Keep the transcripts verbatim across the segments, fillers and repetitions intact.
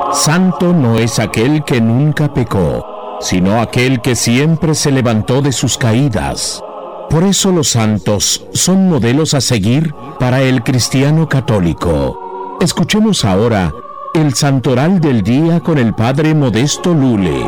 Santo no es aquel que nunca pecó, sino aquel que siempre se levantó de sus caídas. Por eso los santos son modelos a seguir para el cristiano católico. Escuchemos ahora el Santoral del Día con el Padre Modesto Lule.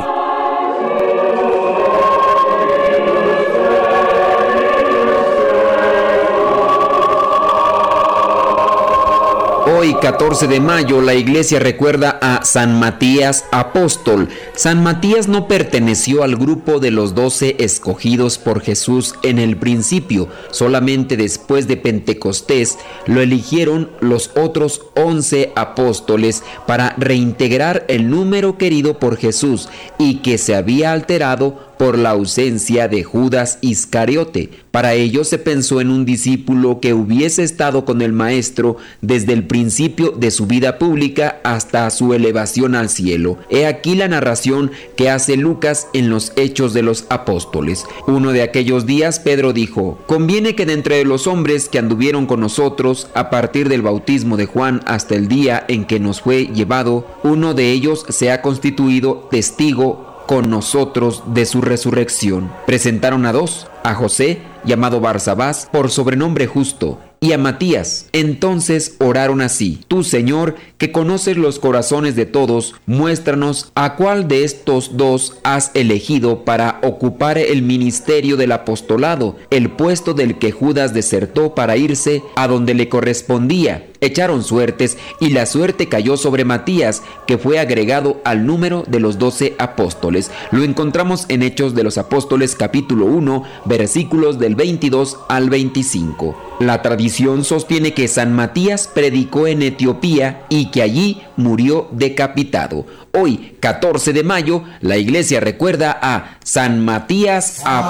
Hoy, catorce de mayo, la Iglesia recuerda a San Matías Apóstol. San Matías no perteneció al grupo de los doce escogidos por Jesús en el principio. Solamente después de Pentecostés lo eligieron los otros once apóstoles para reintegrar el número querido por Jesús y que se había alterado por la ausencia de Judas Iscariote. Para ello se pensó en un discípulo que hubiese estado con el Maestro desde el principio de su vida pública hasta su elevación al cielo. He aquí la narración que hace Lucas en los Hechos de los Apóstoles. Uno de aquellos días Pedro dijo: conviene que de entre los hombres que anduvieron con nosotros a partir del bautismo de Juan hasta el día en que nos fue llevado, uno de ellos sea constituido testigo con nosotros de su resurrección. Presentaron a dos, a José, llamado Barsabás, por sobrenombre Justo, y a Matías. Entonces oraron así: tú, Señor, que conoces los corazones de todos, muéstranos a cuál de estos dos has elegido para ocupar el ministerio del apostolado, el puesto del que Judas desertó para irse a donde le correspondía. Echaron suertes y la suerte cayó sobre Matías, que fue agregado al número de los doce apóstoles. Lo encontramos en Hechos de los Apóstoles capítulo uno, versículos del veintidós al veinticinco. La tradición sostiene que San Matías predicó en Etiopía y que allí murió decapitado. Hoy, catorce de mayo, la Iglesia recuerda a San Matías Apóstol.